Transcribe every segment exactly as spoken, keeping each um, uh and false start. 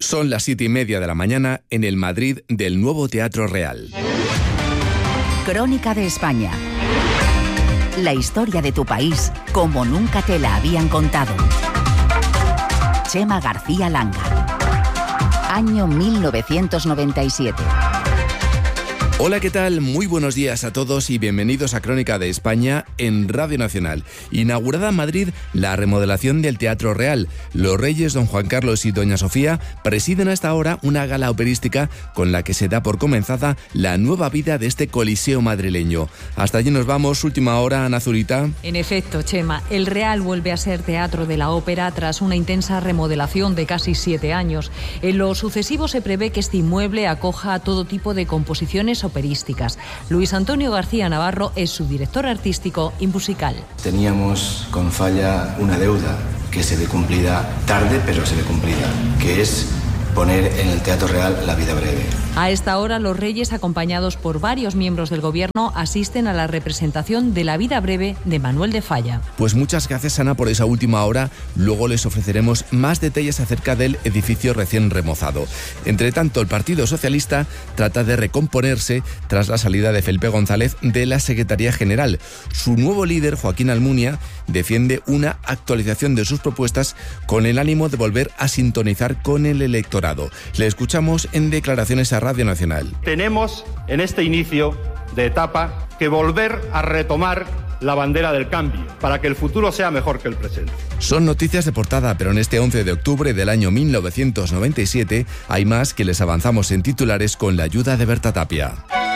Son las siete y media de la mañana en el Madrid del nuevo Teatro Real. Crónica de España. La historia de tu país como nunca te la habían contado. Chema García Langa. Año mil novecientos noventa y siete. Hola, ¿qué tal? Muy buenos días a todos y bienvenidos a Crónica de España en Radio Nacional. Inaugurada en Madrid la remodelación del Teatro Real. Los reyes don Juan Carlos y doña Sofía presiden hasta ahora una gala operística con la que se da por comenzada la nueva vida de este coliseo madrileño. Hasta allí nos vamos. Última hora, Ana Zurita. En efecto, Chema, el Real vuelve a ser teatro de la ópera tras una intensa remodelación de casi siete años. En lo sucesivo se prevé que este inmueble acoja todo tipo de composiciones operísticas. Luis Antonio García Navarro es su director artístico y musical. Teníamos con Falla una deuda que se ve cumplida tarde, pero se ve cumplida, que es poner en el Teatro Real La vida breve. A esta hora, los reyes, acompañados por varios miembros del gobierno, asisten a la representación de La vida breve de Manuel de Falla. Pues muchas gracias, Ana, por esa última hora. Luego les ofreceremos más detalles acerca del edificio recién remozado. Entre tanto, el Partido Socialista trata de recomponerse tras la salida de Felipe González de la Secretaría General. Su nuevo líder, Joaquín Almunia, defiende una actualización de sus propuestas con el ánimo de volver a sintonizar con el electorado. Le escuchamos en declaraciones a Radio Nacional. Tenemos en este inicio de etapa que volver a retomar la bandera del cambio para que el futuro sea mejor que el presente. Son noticias de portada, pero en este once de octubre del año mil novecientos noventa y siete hay más que les avanzamos en titulares con la ayuda de Berta Tapia.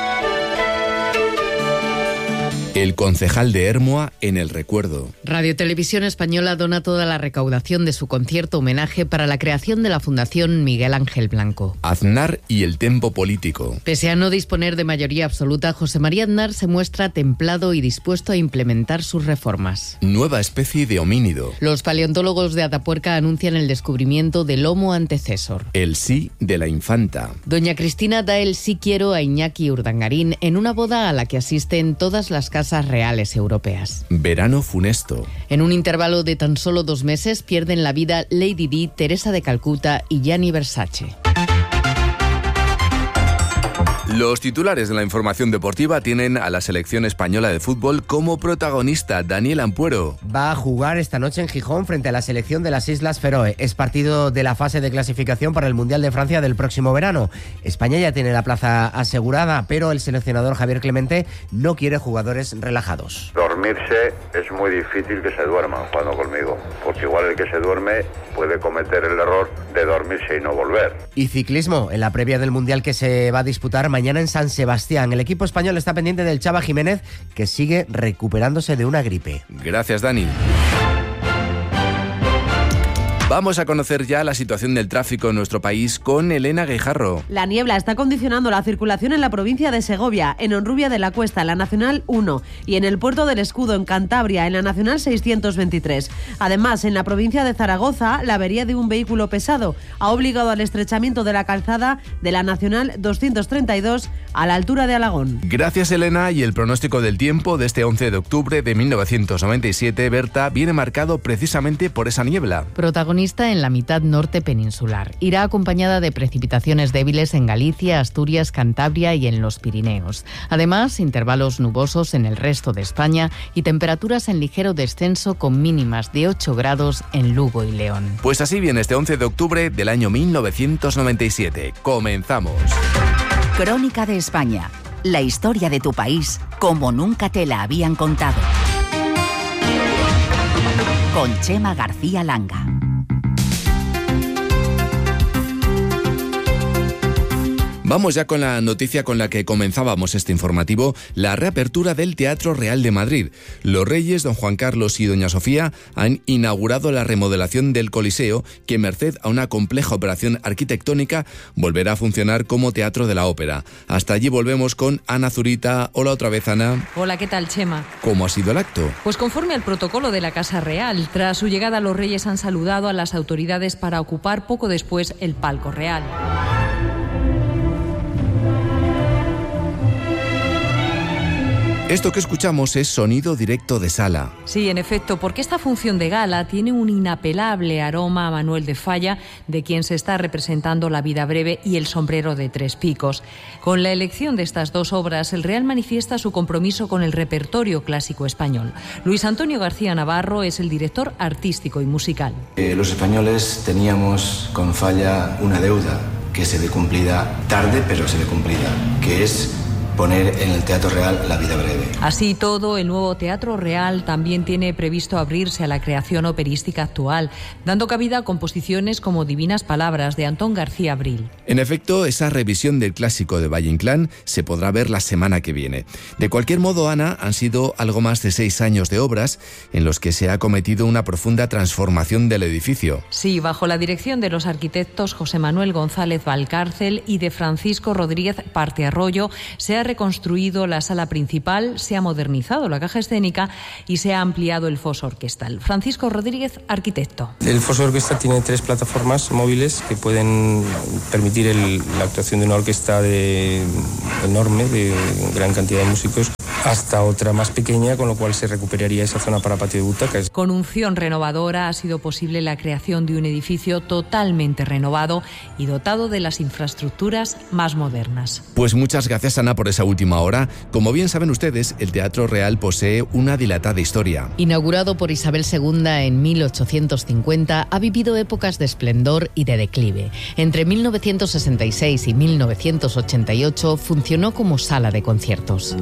El concejal de Hermoa en el recuerdo. Radio Televisión Española dona toda la recaudación de su concierto homenaje para la creación de la Fundación Miguel Ángel Blanco. Aznar y el tempo político. Pese a no disponer de mayoría absoluta, José María Aznar se muestra templado y dispuesto a implementar sus reformas. Nueva especie de homínido. Los paleontólogos de Atapuerca anuncian el descubrimiento del Homo antecesor. El sí de la infanta. Doña Cristina da el sí quiero a Iñaki Urdangarín en una boda a la que asisten todas las casas reales europeas. Verano funesto. En un intervalo de tan solo dos meses pierden la vida Lady Di, Teresa de Calcuta y Gianni Versace. Los titulares de la información deportiva tienen a la selección española de fútbol como protagonista. Daniel Ampuero. Va a jugar esta noche en Gijón frente a la selección de las Islas Feroe. Es partido de la fase de clasificación para el Mundial de Francia del próximo verano. España ya tiene la plaza asegurada, pero el seleccionador Javier Clemente no quiere jugadores relajados. Dormirse es muy difícil que se duerman jugando conmigo, porque igual el que se duerme puede cometer el error de dormirse y no volver. Y ciclismo, en la previa del Mundial que se va a disputar mañana en San Sebastián. El equipo español está pendiente del Chava Jiménez, que sigue recuperándose de una gripe. Gracias, Dani. Vamos a conocer ya la situación del tráfico en nuestro país con Elena Guijarro. La niebla está condicionando la circulación en la provincia de Segovia, en Honrubia de la Cuesta, en la Nacional uno, y en el Puerto del Escudo, en Cantabria, en la Nacional seiscientos veintitrés. Además, en la provincia de Zaragoza, la avería de un vehículo pesado ha obligado al estrechamiento de la calzada de la Nacional doscientos treinta y dos a la altura de Alagón. Gracias, Elena. Y el pronóstico del tiempo de este once de octubre de mil novecientos noventa y siete, Berta, viene marcado precisamente por esa niebla. Protagonista en la mitad norte peninsular. Irá acompañada de precipitaciones débiles en Galicia, Asturias, Cantabria y en los Pirineos. Además, intervalos nubosos en el resto de España y temperaturas en ligero descenso con mínimas de ocho grados en Lugo y León. Pues así viene este once de octubre del año mil novecientos noventa y siete. Comenzamos. Crónica de España. La historia de tu país como nunca te la habían contado. Con Chema García Langa. Vamos ya con la noticia con la que comenzábamos este informativo, la reapertura del Teatro Real de Madrid. Los reyes, don Juan Carlos y doña Sofía, han inaugurado la remodelación del Coliseo, que merced a una compleja operación arquitectónica volverá a funcionar como teatro de la ópera. Hasta allí volvemos con Ana Zurita. Hola otra vez, Ana. Hola, ¿qué tal, Chema? ¿Cómo ha sido el acto? Pues conforme al protocolo de la Casa Real. Tras su llegada, los reyes han saludado a las autoridades para ocupar poco después el palco real. Esto que escuchamos es sonido directo de sala. Sí, en efecto, porque esta función de gala tiene un inapelable aroma a Manuel de Falla, de quien se está representando La vida breve y El sombrero de tres picos. Con la elección de estas dos obras, el Real manifiesta su compromiso con el repertorio clásico español. Luis Antonio García Navarro es el director artístico y musical. Eh, los españoles teníamos con Falla una deuda que se ve cumplida tarde, pero se ve cumplida, que es poner en el Teatro Real La vida breve. Así todo, el nuevo Teatro Real también tiene previsto abrirse a la creación operística actual, dando cabida a composiciones como Divinas Palabras de Antón García Abril. En efecto, esa revisión del clásico de Valle Inclán se podrá ver la semana que viene. De cualquier modo, Ana, han sido algo más de seis años de obras en los que se ha cometido una profunda transformación del edificio. Sí, bajo la dirección de los arquitectos José Manuel González Valcárcel y de Francisco Rodríguez Partearroyo, se ha reconstruido la sala principal, se ha modernizado la caja escénica y se ha ampliado el foso orquestal. Francisco Rodríguez, arquitecto. El foso orquestal tiene tres plataformas móviles que pueden permitir el, la actuación de una orquesta de, enorme, de gran cantidad de músicos, hasta otra más pequeña, con lo cual se recuperaría esa zona para patio de butacas. Con unción renovadora ha sido posible la creación de un edificio totalmente renovado y dotado de las infraestructuras más modernas. Pues muchas gracias, Ana, por esa última hora. Como bien saben ustedes, el Teatro Real posee una dilatada historia. Inaugurado por Isabel segunda en mil ochocientos cincuenta, ha vivido épocas de esplendor y de declive. Entre mil novecientos sesenta y seis y mil novecientos ochenta y ocho funcionó como sala de conciertos.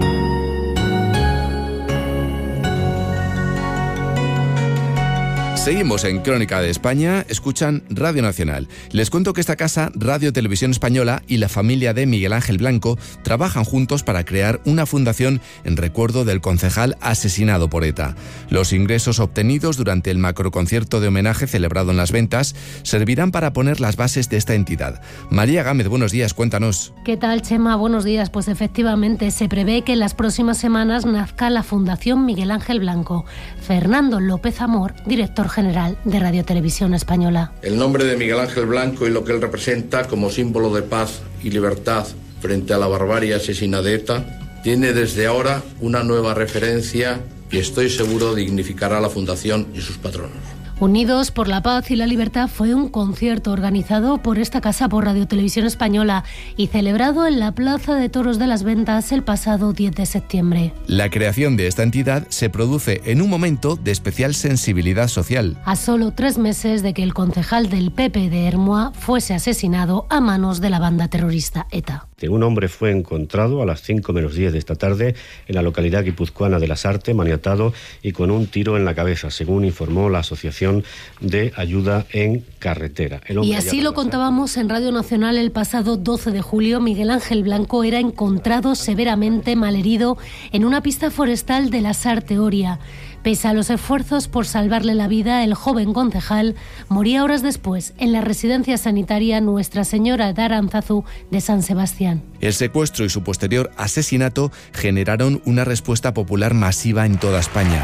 Seguimos en Crónica de España, escuchan Radio Nacional. Les cuento que esta casa, Radio Televisión Española y la familia de Miguel Ángel Blanco trabajan juntos para crear una fundación en recuerdo del concejal asesinado por ETA. Los ingresos obtenidos durante el macroconcierto de homenaje celebrado en Las Ventas servirán para poner las bases de esta entidad. María Gámez, buenos días, cuéntanos. ¿Qué tal, Chema? Buenos días. Pues efectivamente se prevé que en las próximas semanas nazca la Fundación Miguel Ángel Blanco. Fernando López Amor, director general de Radio Televisión Española. El nombre de Miguel Ángel Blanco y lo que él representa como símbolo de paz y libertad frente a la barbarie asesina de ETA tiene desde ahora una nueva referencia y estoy seguro dignificará a la Fundación y sus patronos. Unidos por la Paz y la Libertad fue un concierto organizado por esta casa por Radio Televisión Española y celebrado en la Plaza de Toros de Las Ventas el pasado diez de septiembre. La creación de esta entidad se produce en un momento de especial sensibilidad social. A solo tres meses de que el concejal del P P de Ermua fuese asesinado a manos de la banda terrorista ETA. Un hombre fue encontrado a las cinco menos diez de esta tarde en la localidad guipuzcoana de Lasarte, maniatado y con un tiro en la cabeza, según informó la Asociación de Ayuda en Carretera. Y así lo contábamos en Radio Nacional el pasado doce de julio. Miguel Ángel Blanco era encontrado severamente malherido en una pista forestal de Lasarte, Oria. Pese a los esfuerzos por salvarle la vida, el joven concejal moría horas después en la residencia sanitaria Nuestra Señora de Aránzazu de San Sebastián. El secuestro y su posterior asesinato generaron una respuesta popular masiva en toda España.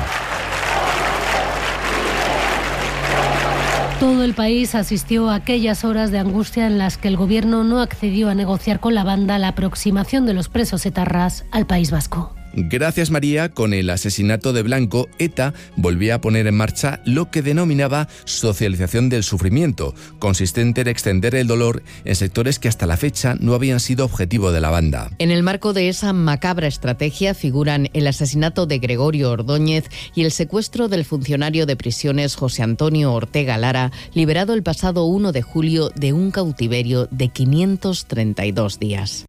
Todo el país asistió a aquellas horas de angustia en las que el gobierno no accedió a negociar con la banda la aproximación de los presos etarras al País Vasco. Gracias, María, con el asesinato de Blanco, ETA volvía a poner en marcha lo que denominaba socialización del sufrimiento, consistente en extender el dolor en sectores que hasta la fecha no habían sido objetivo de la banda. En el marco de esa macabra estrategia figuran el asesinato de Gregorio Ordóñez y el secuestro del funcionario de prisiones José Antonio Ortega Lara, liberado el pasado uno de julio de un cautiverio de quinientos treinta y dos días.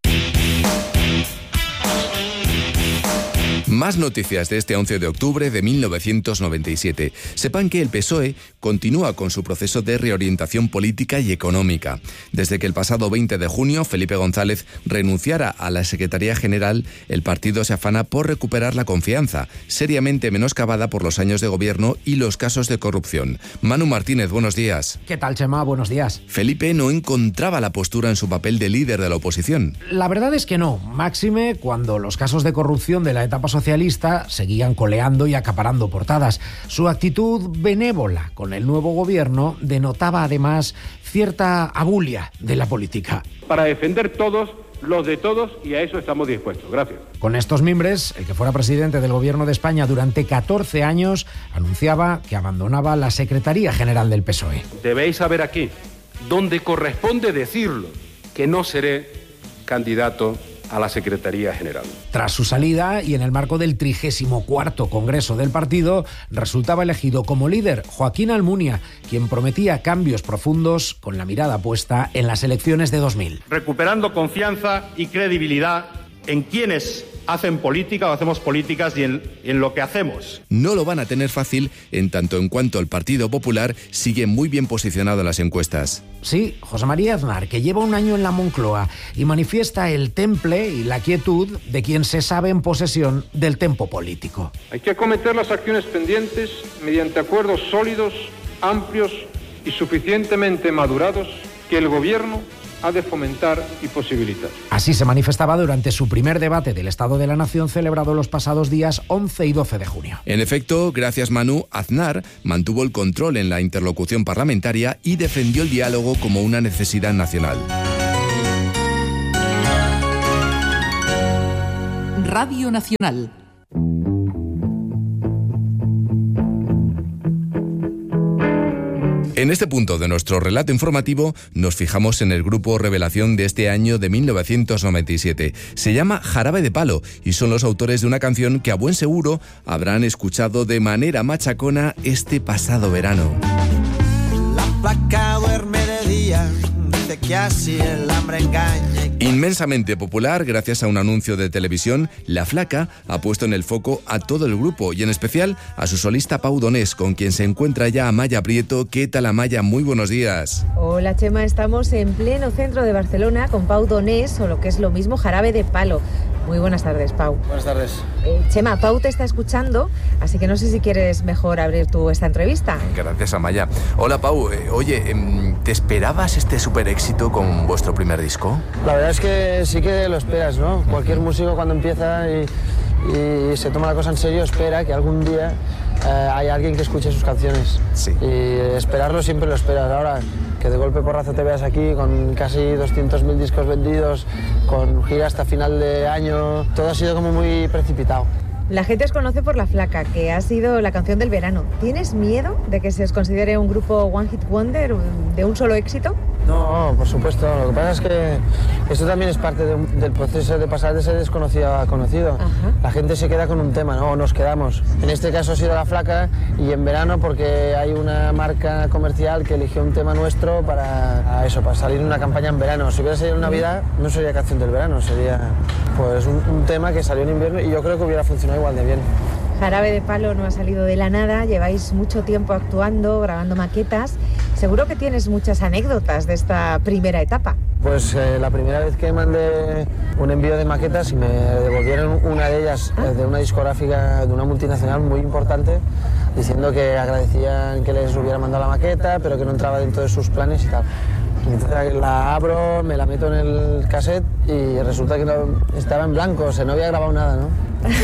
Más noticias de este once de octubre de mil novecientos noventa y siete. Sepan que el P S O E continúa con su proceso de reorientación política y económica. Desde que el pasado veinte de junio Felipe González renunciara a la Secretaría General, el partido se afana por recuperar la confianza, seriamente menoscabada por los años de gobierno y los casos de corrupción. Manu Martínez, buenos días. ¿Qué tal, Chema? Buenos días. Felipe no encontraba la postura en su papel de líder de la oposición. La verdad es que no, máxime cuando los casos de corrupción de la etapa socialista seguían coleando y acaparando portadas. Su actitud benévola con el nuevo gobierno denotaba además cierta abulia de la política. Para defender todos los de todos, y a eso estamos dispuestos. Gracias. Con estos mimbres, el que fuera presidente del Gobierno de España durante catorce años anunciaba que abandonaba la Secretaría General del P S O E. Debéis saber aquí, donde corresponde decirlo, que no seré candidato a la Secretaría General. Tras su salida y en el marco del trigésimo cuarto Congreso del partido, resultaba elegido como líder Joaquín Almunia, quien prometía cambios profundos con la mirada puesta en las elecciones de dos mil. Recuperando confianza y credibilidad en quienes hacen política o hacemos políticas y en, en lo que hacemos. No lo van a tener fácil en tanto en cuanto el Partido Popular sigue muy bien posicionado en las encuestas. Sí, José María Aznar, que lleva un año en la Moncloa y manifiesta el temple y la quietud de quien se sabe en posesión del tempo político. Hay que acometer las acciones pendientes mediante acuerdos sólidos, amplios y suficientemente madurados que el Gobierno ha de fomentar y posibilitar. Así se manifestaba durante su primer debate del Estado de la Nación celebrado los pasados días once y doce de junio. En efecto, gracias Manu, Aznar mantuvo el control en la interlocución parlamentaria y defendió el diálogo como una necesidad nacional. Radio Nacional. En este punto de nuestro relato informativo nos fijamos en el grupo revelación de este año de mil novecientos noventa y siete. Se llama Jarabe de Palo y son los autores de una canción que a buen seguro habrán escuchado de manera machacona este pasado verano. La placa duerme de día, dice que así el hambre engaña. Inmensamente popular, gracias a un anuncio de televisión, La Flaca ha puesto en el foco a todo el grupo y en especial a su solista Pau Donés, con quien se encuentra ya Amaya Prieto. ¿Qué tal, Amaya? Muy buenos días. Hola, Chema, estamos en pleno centro de Barcelona con Pau Donés, o lo que es lo mismo, Jarabe de Palo. Muy buenas tardes, Pau. Buenas tardes. Eh, Chema, Pau te está escuchando, así que no sé si quieres mejor abrir tú esta entrevista. Gracias, Amaya. Hola, Pau. Eh, oye, ¿te esperabas este super éxito con vuestro primer disco? La verdad es que sí que lo esperas, ¿no? Cualquier músico cuando empieza y, y se toma la cosa en serio espera que algún día eh, haya alguien que escuche sus canciones. Sí. Y esperarlo siempre lo esperas. Ahora, que de golpe porrazo te veas aquí con casi doscientos mil discos vendidos, con gira hasta final de año, todo ha sido como muy precipitado. La gente os conoce por La Flaca, que ha sido la canción del verano. ¿Tienes miedo de que se os considere un grupo One Hit Wonder, de un solo éxito? No, por supuesto. Lo que pasa es que esto también es parte de un, del proceso de pasar de ser desconocido a conocido. Ajá. La gente se queda con un tema, ¿no? O nos quedamos. En este caso ha sido La Flaca y en verano porque hay una marca comercial que eligió un tema nuestro para eso, para salir en una campaña en verano. Si hubiera salido en Navidad, no sería canción del verano, sería pues un, un tema que salió en invierno y yo creo que hubiera funcionado igual de bien. Jarabe de Palo no ha salido de la nada, lleváis mucho tiempo actuando, grabando maquetas. Seguro que tienes muchas anécdotas de esta primera etapa. Pues eh, la primera vez que mandé un envío de maquetas y me devolvieron una de ellas eh, de una discográfica, de una multinacional muy importante, diciendo que agradecían que les hubiera mandado la maqueta, pero que no entraba dentro de sus planes y tal. Entonces la abro, me la meto en el cassette y resulta que no, estaba en blanco, o sea, no había grabado nada, ¿no?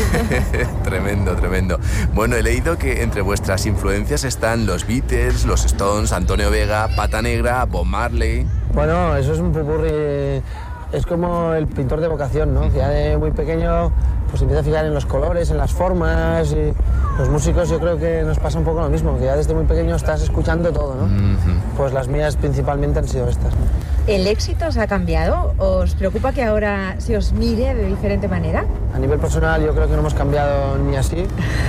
Tremendo, tremendo. Bueno, he leído que entre vuestras influencias están los Beatles, los Stones, Antonio Vega, Pata Negra, Bob Marley. Bueno, eso es un popurrí, es como el pintor de vocación, ¿no? Que ya de muy pequeño pues empieza a fijar en los colores, en las formas y los músicos yo creo que nos pasa un poco lo mismo, que ya desde muy pequeño estás escuchando todo, ¿no? Uh-huh. Pues las mías principalmente han sido estas. ¿El éxito os ha cambiado? ¿Os preocupa que ahora se os mire de diferente manera? A nivel personal yo creo que no hemos cambiado ni así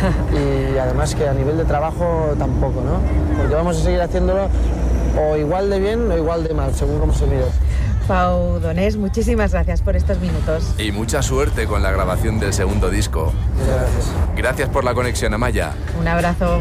y además que a nivel de trabajo tampoco, ¿no? Porque vamos a seguir haciéndolo o igual de bien o igual de mal, según cómo se mire. Pau Donés, muchísimas gracias por estos minutos. Y mucha suerte con la grabación del segundo disco. Muchas gracias. Gracias por la conexión, Amaya. Un abrazo.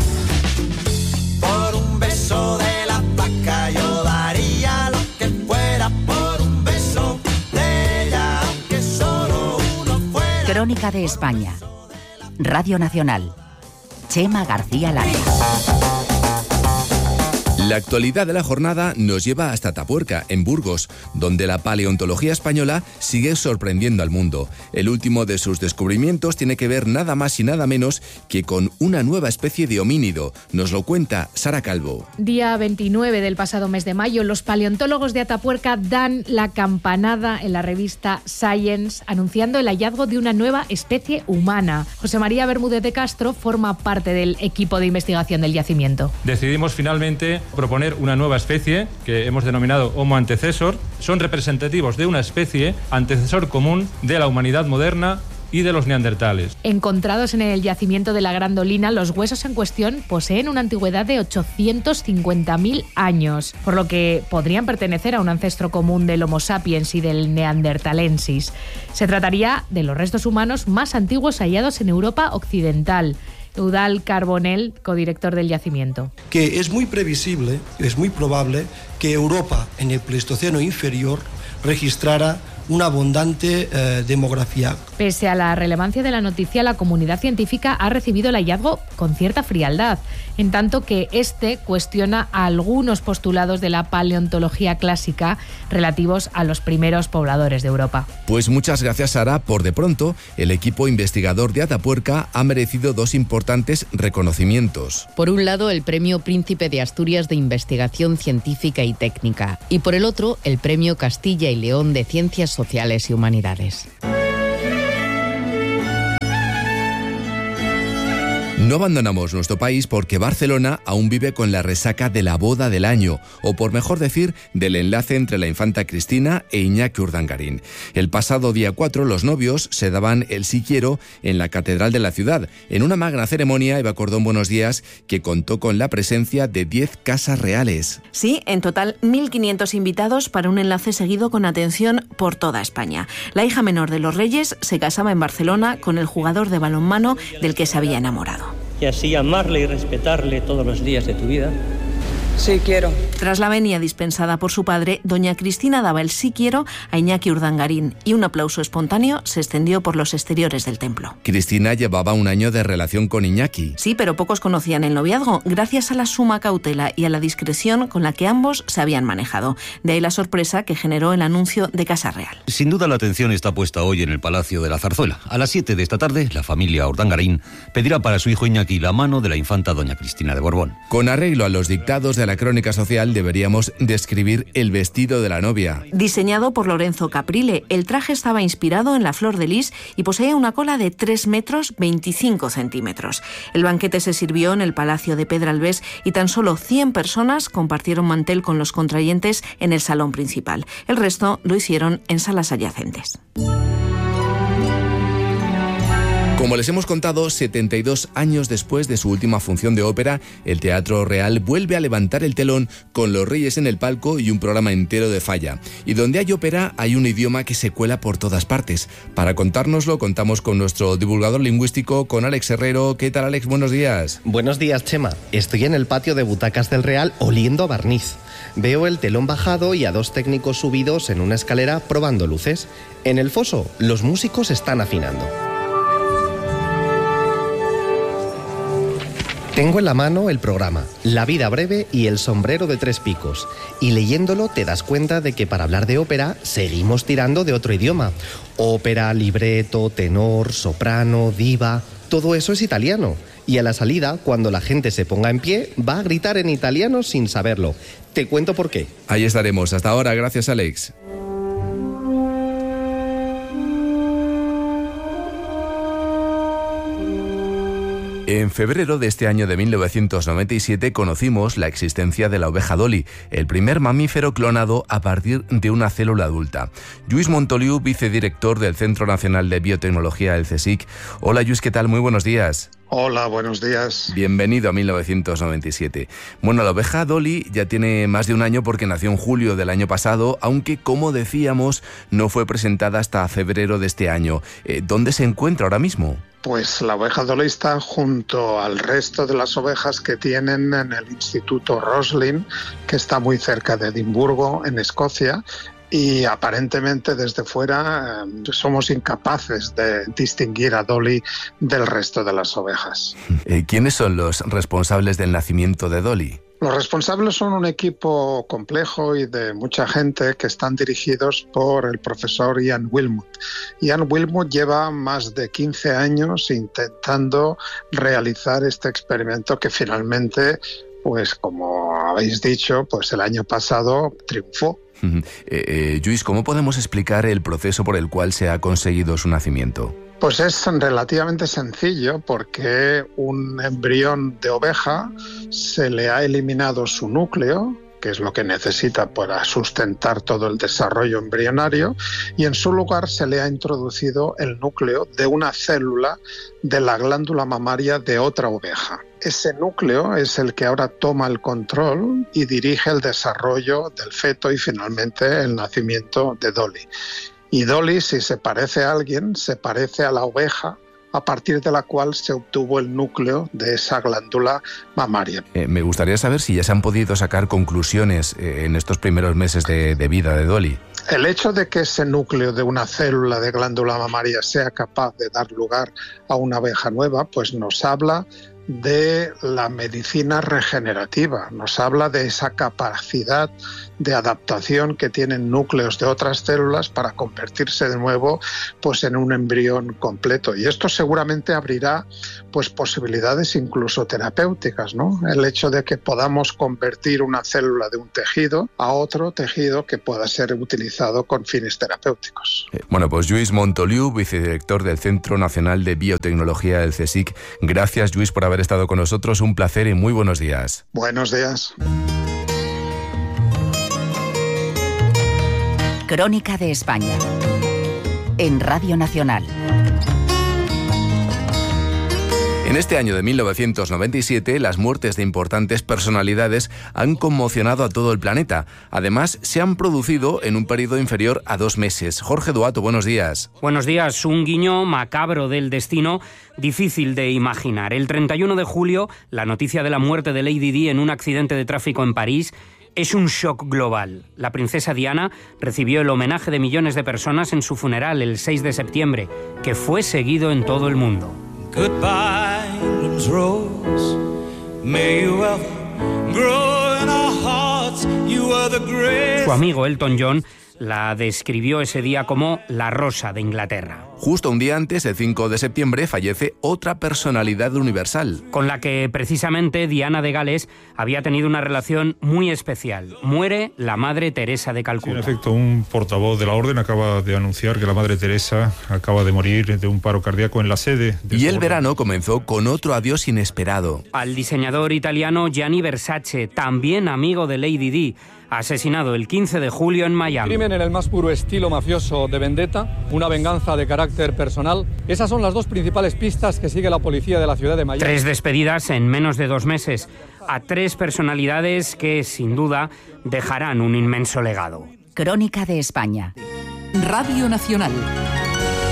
Por un beso de La Flaca yo daría lo que fuera por un beso de ella, aunque solo uno fuera. Crónica de España. Radio Nacional. Chema García Langa. La actualidad de la jornada nos lleva hasta Atapuerca, en Burgos, donde la paleontología española sigue sorprendiendo al mundo. El último de sus descubrimientos tiene que ver nada más y nada menos que con una nueva especie de homínido. Nos lo cuenta Sara Calvo. Día veintinueve del pasado mes de mayo, los paleontólogos de Atapuerca dan la campanada en la revista Science, anunciando el hallazgo de una nueva especie humana. José María Bermúdez de Castro forma parte del equipo de investigación del yacimiento. Decidimos finalmente proponer una nueva especie que hemos denominado Homo antecessor. Son representativos de una especie antecesor común de la humanidad moderna y de los neandertales. Encontrados en el yacimiento de la Grandolina, los huesos en cuestión poseen una antigüedad de ochocientos cincuenta mil años, por lo que podrían pertenecer a un ancestro común del Homo sapiens y del Neanderthalensis. Se trataría de los restos humanos más antiguos hallados en Europa occidental. Eudald Carbonell, codirector del yacimiento. Que es muy previsible, es muy probable que Europa en el Pleistoceno inferior registrara una abundante eh, demografía. Pese a la relevancia de la noticia, la comunidad científica ha recibido el hallazgo con cierta frialdad, en tanto que este cuestiona algunos postulados de la paleontología clásica relativos a los primeros pobladores de Europa. Pues muchas gracias, Sara. Por de pronto, el equipo investigador de Atapuerca ha merecido dos importantes reconocimientos. Por un lado, el Premio Príncipe de Asturias de Investigación Científica y Técnica, y por el otro, el Premio Castilla y León de Ciencias Sociales y Humanidades. No abandonamos nuestro país porque Barcelona aún vive con la resaca de la boda del año, o por mejor decir, del enlace entre la infanta Cristina e Iñaki Urdangarín. El pasado día cuatro los novios se daban el sí quiero en la catedral de la ciudad. En una magna ceremonia, Eva Cordón, buenos días, que contó con la presencia de diez casas reales. Sí, en total mil quinientos invitados para un enlace seguido con atención por toda España. La hija menor de los reyes se casaba en Barcelona con el jugador de balonmano del que se había enamorado. Y así amarle y respetarle todos los días de tu vida. Sí quiero. Tras la venia dispensada por su padre, doña Cristina daba el sí quiero a Iñaki Urdangarín y un aplauso espontáneo se extendió por los exteriores del templo. Cristina llevaba un año de relación con Iñaki. Sí, pero pocos conocían el noviazgo, gracias a la suma cautela y a la discreción con la que ambos se habían manejado. De ahí la sorpresa que generó el anuncio de Casa Real. Sin duda la atención está puesta hoy en el Palacio de la Zarzuela. A las siete de esta tarde, la familia Urdangarín pedirá para su hijo Iñaki la mano de la infanta doña Cristina de Borbón. Con arreglo a los dictados de la crónica social, deberíamos describir el vestido de la novia. Diseñado por Lorenzo Caprile, el traje estaba inspirado en la flor de lis y poseía una cola de tres metros veinticinco centímetros. El banquete se sirvió en el Palacio de Pedralbés y tan solo cien personas compartieron mantel con los contrayentes en el salón principal. El resto lo hicieron en salas adyacentes. Como les hemos contado, setenta y dos años después de su última función de ópera, el Teatro Real vuelve a levantar el telón con los Reyes en el palco y un programa entero de Falla. Y donde hay ópera, hay un idioma que se cuela por todas partes. Para contárnoslo, contamos con nuestro divulgador lingüístico, con Alex Herrero. ¿Qué tal, Alex? Buenos días. Buenos días, Chema. Estoy en el patio de butacas del Real oliendo a barniz. Veo el telón bajado y a dos técnicos subidos en una escalera probando luces. En el foso, los músicos están afinando. Tengo en la mano el programa La vida breve y El sombrero de tres picos, y leyéndolo te das cuenta de que para hablar de ópera seguimos tirando de otro idioma. Ópera, libreto, tenor, soprano, diva, todo eso es italiano. Y a la salida, cuando la gente se ponga en pie, va a gritar en italiano sin saberlo. Te cuento por qué. Ahí estaremos. Hasta ahora. Gracias, Alex. En febrero de este año de mil novecientos noventa y siete conocimos la existencia de la oveja Dolly, el primer mamífero clonado a partir de una célula adulta. Lluís Montoliu, vicedirector del Centro Nacional de Biotecnología, el CSIC. Hola, Lluís, ¿qué tal? Muy buenos días. Hola, buenos días. Bienvenido a mil novecientos noventa y siete. Bueno, la oveja Dolly ya tiene más de un año porque nació en julio del año pasado, aunque, como decíamos, no fue presentada hasta febrero de este año. Eh, ¿Dónde se encuentra ahora mismo? Pues la oveja Dolly está junto al resto de las ovejas que tienen en el Instituto Roslin, que está muy cerca de Edimburgo, en Escocia, y aparentemente desde fuera eh, somos incapaces de distinguir a Dolly del resto de las ovejas. Eh, ¿Quiénes son los responsables del nacimiento de Dolly? Los responsables son un equipo complejo y de mucha gente que están dirigidos por el profesor Ian Wilmut. Ian Wilmut lleva más de quince años intentando realizar este experimento que finalmente, pues como habéis dicho, pues el año pasado triunfó. eh, eh, Lluís, ¿cómo podemos explicar el proceso por el cual se ha conseguido su nacimiento? Pues es relativamente sencillo porque un embrión de oveja se le ha eliminado su núcleo, que es lo que necesita para sustentar todo el desarrollo embrionario, y en su lugar se le ha introducido el núcleo de una célula de la glándula mamaria de otra oveja. Ese núcleo es el que ahora toma el control y dirige el desarrollo del feto y finalmente el nacimiento de Dolly. Y Dolly, si se parece a alguien, se parece a la oveja a partir de la cual se obtuvo el núcleo de esa glándula mamaria. Eh, me gustaría saber si ya se han podido sacar conclusiones eh, en estos primeros meses de, de vida de Dolly. El hecho de que ese núcleo de una célula de glándula mamaria sea capaz de dar lugar a una oveja nueva, pues nos habla de la medicina regenerativa, nos habla de esa capacidad de adaptación que tienen núcleos de otras células para convertirse de nuevo pues en un embrión completo, y esto seguramente abrirá pues posibilidades incluso terapéuticas, ¿no? El hecho de que podamos convertir una célula de un tejido a otro tejido que pueda ser utilizado con fines terapéuticos. Eh, bueno, pues Lluís Montoliu, vicedirector del Centro Nacional de Biotecnología del CSIC. Gracias, Lluís, por haber estado con nosotros. Un placer y muy buenos días. Buenos días. Crónica de España en Radio Nacional. En este año de mil novecientos noventa y siete, las muertes de importantes personalidades han conmocionado a todo el planeta. Además, se han producido en un periodo inferior a dos meses. Jorge Duato, buenos días. Buenos días. Un guiño macabro del destino, difícil de imaginar. El treinta y uno de julio, la noticia de la muerte de Lady Di en un accidente de tráfico en París es un shock global. La princesa Diana recibió el homenaje de millones de personas en su funeral el seis de septiembre, que fue seguido en todo el mundo. Goodbye, England's rose. May you ever grow in our hearts. You are the great. Su amigo Elton John la describió ese día como la rosa de Inglaterra. Justo un día antes, el cinco de septiembre, fallece otra personalidad universal, con la que precisamente Diana de Gales había tenido una relación muy especial. Muere la Madre Teresa de Calcuta. Sí, en efecto, un portavoz de la Orden acaba de anunciar que la Madre Teresa acaba de morir de un paro cardíaco en la sede de Y el orden. verano comenzó con otro adiós inesperado. Al diseñador italiano Gianni Versace, también amigo de Lady Di, asesinado el quince de julio en Miami. Crimen en el más puro estilo mafioso de vendetta, una venganza de carácter personal. Esas son las dos principales pistas que sigue la policía de la ciudad de Miami. Tres despedidas en menos de dos meses a tres personalidades que, sin duda, dejarán un inmenso legado. Crónica de España. Radio Nacional.